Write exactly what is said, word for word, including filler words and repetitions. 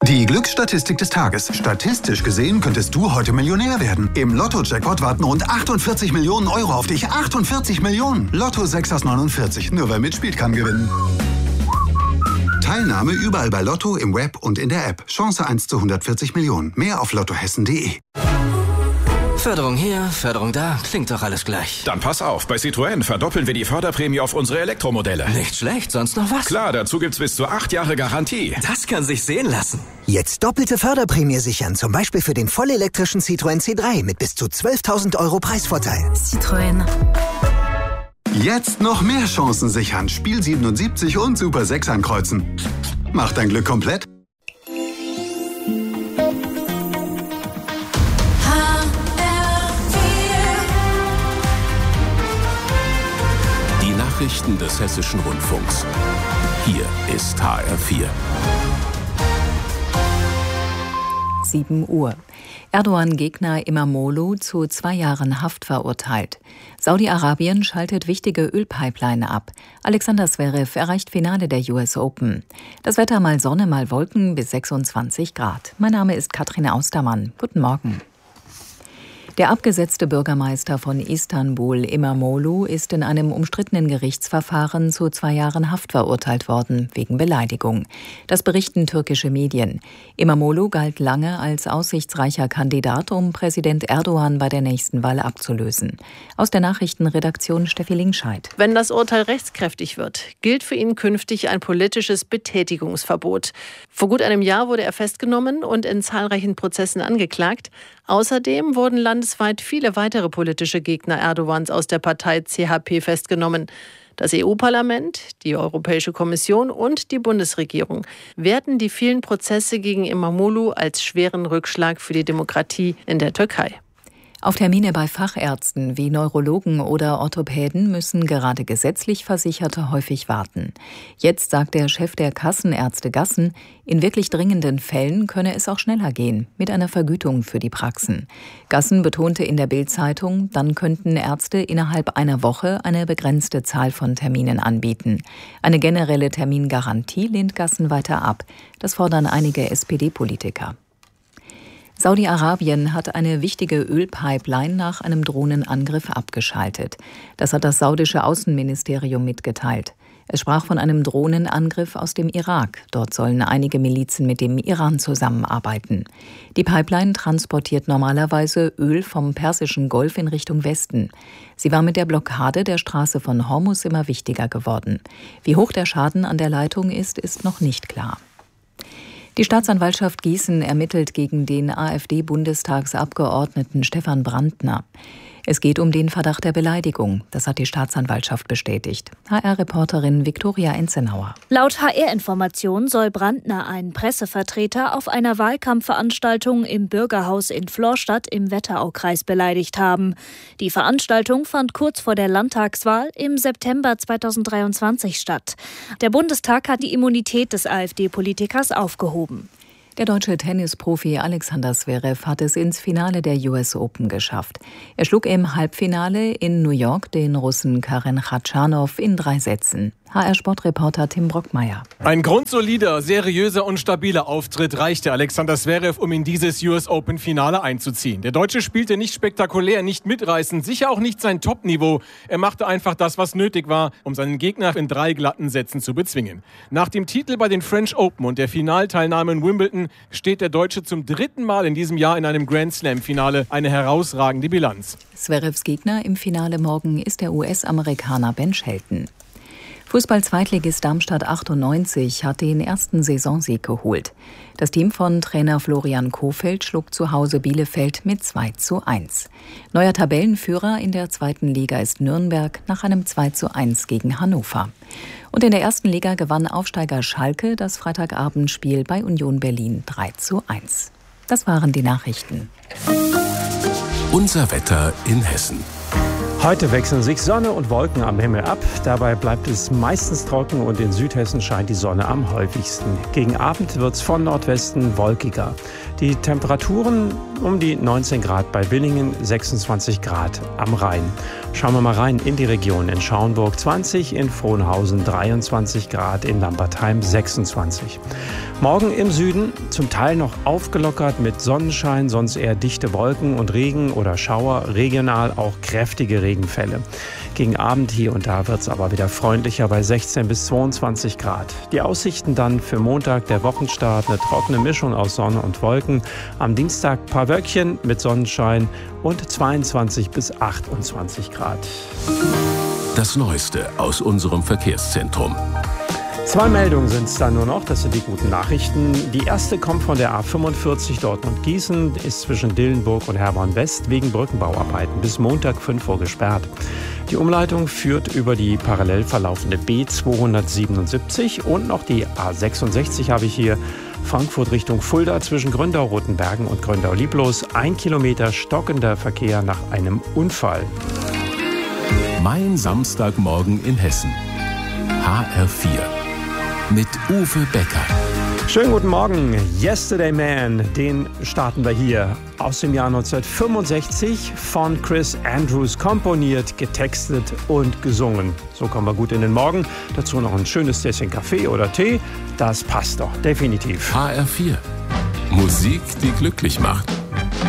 Die Glücksstatistik des Tages. Statistisch gesehen könntest du heute Millionär werden. Im Lotto-Jackpot warten rund achtundvierzig Millionen Euro auf dich. achtundvierzig Millionen! Lotto sechs aus neunundvierzig. Nur wer mitspielt, kann gewinnen. Teilnahme überall bei Lotto, im Web und in der App. Chance eins zu hundertvierzig Millionen. Mehr auf lottohessen punkt de. Förderung hier, Förderung da, klingt doch alles gleich. Dann pass auf, bei Citroën verdoppeln wir die Förderprämie auf unsere Elektromodelle. Nicht schlecht, sonst noch was? Klar, dazu gibt's bis zu acht Jahre Garantie. Das kann sich sehen lassen. Jetzt doppelte Förderprämie sichern, zum Beispiel für den vollelektrischen Citroën C drei mit bis zu zwölftausend Euro Preisvorteil. Citroën. Jetzt noch mehr Chancen sichern. Spiel siebenundsiebzig und Super sechs ankreuzen. Macht dein Glück komplett. Nachrichten des Hessischen Rundfunks. Hier ist H R vier. sieben Uhr. Erdogan-Gegner Imamoglu zu zwei Jahren Haft verurteilt. Saudi-Arabien schaltet wichtige Ölpipeline ab. Alexander Zverev erreicht Finale der U S Open. Das Wetter mal Sonne, mal Wolken bis sechsundzwanzig Grad. Mein Name ist Katrin Austermann. Guten Morgen. Der abgesetzte Bürgermeister von Istanbul, Imamoglu, ist in einem umstrittenen Gerichtsverfahren zu zwei Jahren Haft verurteilt worden, wegen Beleidigung. Das berichten türkische Medien. Imamoglu galt lange als aussichtsreicher Kandidat, um Präsident Erdogan bei der nächsten Wahl abzulösen. Aus der Nachrichtenredaktion Steffi Lingscheid. Wenn das Urteil rechtskräftig wird, gilt für ihn künftig ein politisches Betätigungsverbot. Vor gut einem Jahr wurde er festgenommen und in zahlreichen Prozessen angeklagt. Außerdem wurden landesweit viele weitere politische Gegner Erdogans aus der Partei C H P festgenommen. Das E U-Parlament, die Europäische Kommission und die Bundesregierung werten die vielen Prozesse gegen Imamoglu als schweren Rückschlag für die Demokratie in der Türkei. Auf Termine bei Fachärzten wie Neurologen oder Orthopäden müssen gerade gesetzlich Versicherte häufig warten. Jetzt sagt der Chef der Kassenärzte Gassen, in wirklich dringenden Fällen könne es auch schneller gehen, mit einer Vergütung für die Praxen. Gassen betonte in der Bild-Zeitung, dann könnten Ärzte innerhalb einer Woche eine begrenzte Zahl von Terminen anbieten. Eine generelle Termingarantie lehnt Gassen weiter ab. Das fordern einige S P D-Politiker. Saudi-Arabien hat eine wichtige Ölpipeline nach einem Drohnenangriff abgeschaltet. Das hat das saudische Außenministerium mitgeteilt. Es sprach von einem Drohnenangriff aus dem Irak. Dort sollen einige Milizen mit dem Iran zusammenarbeiten. Die Pipeline transportiert normalerweise Öl vom Persischen Golf in Richtung Westen. Sie war mit der Blockade der Straße von Hormuz immer wichtiger geworden. Wie hoch der Schaden an der Leitung ist, ist noch nicht klar. Die Staatsanwaltschaft Gießen ermittelt gegen den AfD-Bundestagsabgeordneten Stefan Brandner. Es geht um den Verdacht der Beleidigung. Das hat die Staatsanwaltschaft bestätigt. H R-Reporterin Viktoria Enzenauer. Laut H R-Informationen soll Brandner einen Pressevertreter auf einer Wahlkampfveranstaltung im Bürgerhaus in Florstadt im Wetteraukreis beleidigt haben. Die Veranstaltung fand kurz vor der Landtagswahl im September zweitausenddreiundzwanzig statt. Der Bundestag hat die Immunität des AfD-Politikers aufgehoben. Der deutsche Tennisprofi Alexander Zverev hat es ins Finale der U S Open geschafft. Er schlug im Halbfinale in New York den Russen Karen Khachanov in drei Sätzen. H R-Sportreporter Tim Brockmeier. Ein grundsolider, seriöser und stabiler Auftritt reichte Alexander Zverev, um in dieses U S Open-Finale einzuziehen. Der Deutsche spielte nicht spektakulär, nicht mitreißend, sicher auch nicht sein Top-Niveau. Er machte einfach das, was nötig war, um seinen Gegner in drei glatten Sätzen zu bezwingen. Nach dem Titel bei den French Open und der Finalteilnahme in Wimbledon steht der Deutsche zum dritten Mal in diesem Jahr in einem Grand Slam-Finale. Eine herausragende Bilanz. Zverevs Gegner im Finale morgen ist der U S-Amerikaner Ben Shelton. Fußball-Zweitligist Darmstadt achtundneunzig hat den ersten Saisonsieg geholt. Das Team von Trainer Florian Kohfeldt schlug zu Hause Bielefeld mit zwei zu eins. Neuer Tabellenführer in der zweiten Liga ist Nürnberg nach einem zwei zu eins gegen Hannover. Und in der ersten Liga gewann Aufsteiger Schalke das Freitagabendspiel bei Union Berlin drei zu eins. Das waren die Nachrichten. Unser Wetter in Hessen. Heute wechseln sich Sonne und Wolken am Himmel ab. Dabei bleibt es meistens trocken und in Südhessen scheint die Sonne am häufigsten. Gegen Abend wird es von Nordwesten wolkiger. Die Temperaturen um die neunzehn Grad bei Willingen, sechsundzwanzig Grad am Rhein. Schauen wir mal rein in die Region. In Schauenburg zwanzig, in Frohnhausen dreiundzwanzig Grad, in Lambertheim sechsundzwanzig. Morgen im Süden zum Teil noch aufgelockert mit Sonnenschein, sonst eher dichte Wolken und Regen oder Schauer, regional auch kräftige Regenfälle. Gegen Abend hier und da wird es aber wieder freundlicher bei sechzehn bis zweiundzwanzig Grad. Die Aussichten dann für Montag, der Wochenstart, eine trockene Mischung aus Sonne und Wolken. Am Dienstag ein paar Wölkchen mit Sonnenschein und zweiundzwanzig bis achtundzwanzig Grad. Das Neueste aus unserem Verkehrszentrum. Zwei Meldungen sind es dann nur noch, das sind die guten Nachrichten. Die erste kommt von der A fünfundvierzig Dortmund-Gießen, ist zwischen Dillenburg und Herborn West wegen Brückenbauarbeiten bis Montag fünf Uhr gesperrt. Die Umleitung führt über die parallel verlaufende B zweihundertsiebenundsiebzig und noch die A sechsundsechzig habe ich hier. Frankfurt Richtung Fulda zwischen Gründau-Rotenbergen und Gründau-Lieblos. Ein Kilometer stockender Verkehr nach einem Unfall. Mein Samstagmorgen in Hessen. H R vier. Mit Uwe Becker. Schönen guten Morgen. Yesterday Man, den starten wir hier aus dem Jahr neunzehnhundertfünfundsechzig, von Chris Andrews komponiert, getextet und gesungen. So kommen wir gut in den Morgen. Dazu noch ein schönes Tässchen Kaffee oder Tee. Das passt doch, definitiv. H R vier. Musik, die glücklich macht.